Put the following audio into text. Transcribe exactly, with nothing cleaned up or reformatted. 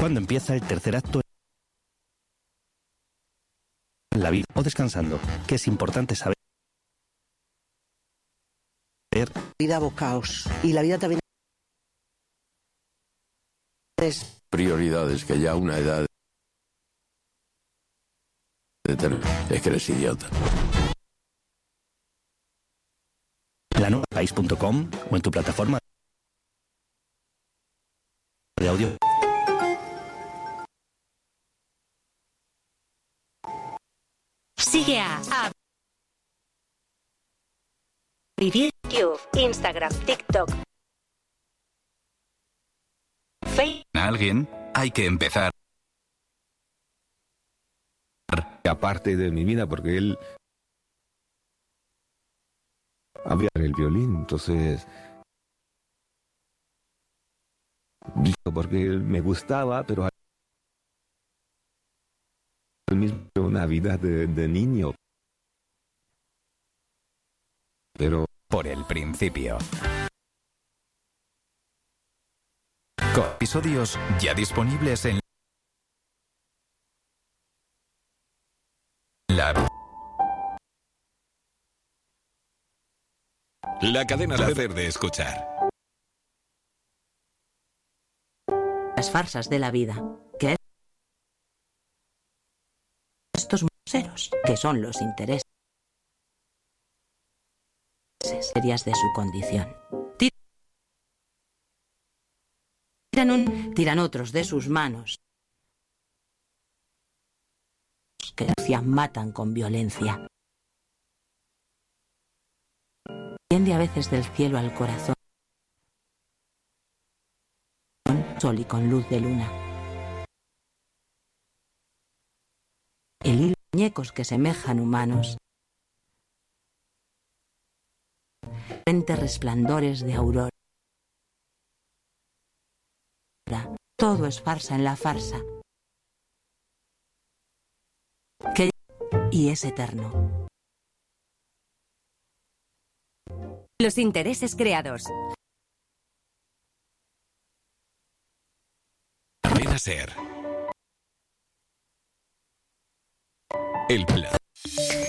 ¿Cuándo empieza el tercer acto en la vida o descansando? Que es importante saber. Vida bocaos. Y la vida también es prioridades que ya a una edad determinada. Es que eres idiota. La nueva país punto com o en tu plataforma de audio. Sigue a, a Vivir, YouTube, Instagram, TikTok, Facebook. A alguien hay que empezar. Aparte de mi vida, porque él había el violín, entonces porque él me gustaba, pero al mismo una vida de, de niño. Pero por el principio. Con episodios ya disponibles en la La cadena placer de escuchar. Las farsas de la vida, que es estos museros, que son los intereses serias de su condición. Tiran un, tiran otros de sus manos, que matan con violencia. Tiende a veces del cielo al corazón, sol y con luz de luna. El hilo de muñecos que semejan humanos, frente resplandores de aurora. Todo es farsa en la farsa, que y es eterno. Los intereses creados. Cadena Ser. El plan.